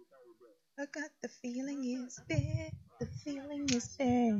I got the feeling is there. The feeling is there.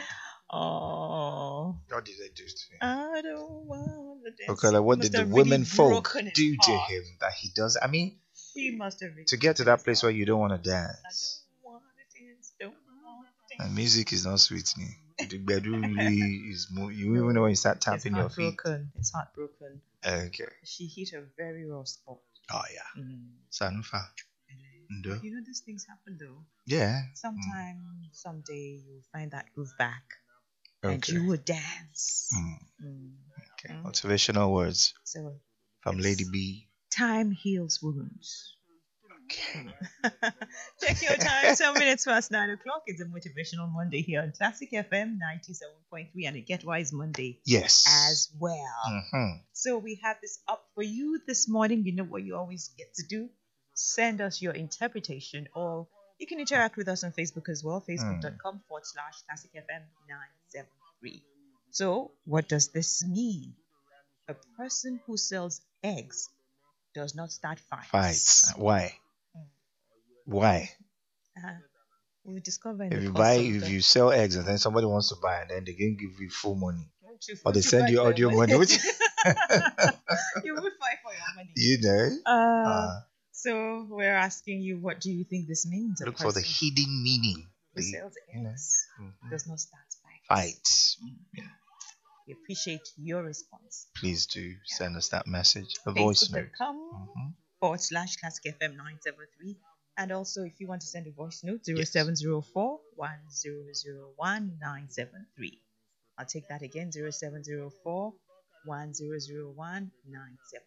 Oh, What did they do to him? I don't want to dance. Okay, like what Must did the have really women folk broken his do to heart. him that he does? I mean, She must have really to get to broken that his place heart. where you don't want to I dance, don't want to dance. Don't want to and dance. music is not sweetening. The bedroom really is more. You even know when you start It's tapping your feet. heartbroken. It's heartbroken. Okay. She hit a very raw spot. Oh yeah. Mm. Sanufa. Ndo. But you know, these things happen though. Yeah. Sometime, someday, you'll find that groove back, and Okay. you will dance. Mm. Mm. Okay. Mm. Motivational words So, from it's Lady B. time heals wounds. Okay. Check your time, 7 minutes past 9 o'clock. It's a motivational Monday here on Classic FM 97.3 and a Get Wise Monday Yes. as well. Mm-hmm. So we have this up for you this morning. You know what you always get to do? Send us your interpretation, or you can interact with us on Facebook as well, facebook.com/Classic FM 973. So, what does this mean? A person who sells eggs does not start fights. Fights. Why? Why? Uh, we discover in If the you course buy, of if the... you sell eggs and then somebody wants to buy, and then they can give you full money, or they Would send fight you for your audio money, which you would fight for your money. you know, So we're asking you, what do you think this means? A look for the person hidden meaning. who The, sells you know, eggs does not start fights. fights. Yeah. We appreciate your response. Please do send us that message, a voice note. Facebook.com/Classic FM 973. And also, if you want to send a voice note, 0704 1001 973. I'll take that again, 0704 1001 973.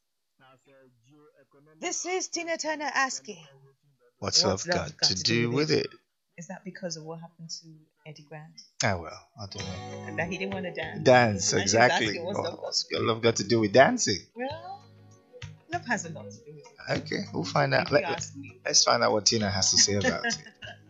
This is Tina Turner asking, What's love got to do with it? Is that because of what happened to Eddie Grant? Ah, well, I don't know. And that he didn't want to dance? Dance, And she's exactly. asking what's love got to do with Love got to do with dancing. it? Well, love has a lot to do with it. Okay, we'll find out. If you ask me. Let's find out what Tina has to say about it.